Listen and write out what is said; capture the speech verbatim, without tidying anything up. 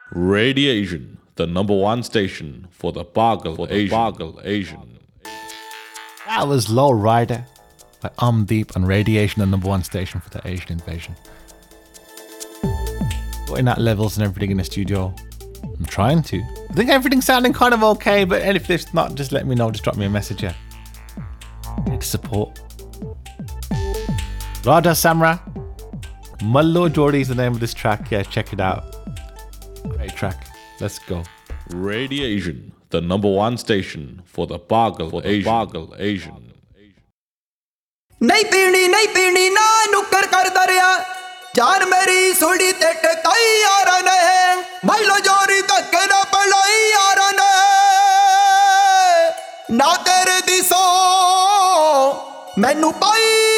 Radiation, the number one station for the Pagal for the Asian. Pagal Asian. That was Low Rider by Omdeep on Radiation, the number one station for the Asian invasion. Putting out levels and everything in the studio. I'm trying to. I think everything's sounding kind of okay, but if it's not, just let me know. Just drop me a message here. Need support. Radha Samra. Mallo Jodi is the name of this track. Yeah, check it out. Great track. Let's go. Radiation, the number one station for the Pagal for the Asian. Pagal Asian. नहीं पीनी नहीं पीनी ना नुक्कर कर दरिया जान मेरी सोड़ी ते टकाई यारा ने माइलो जोरी तक ना पलाई यारा ने ना तेरे दिसो मैनू पाई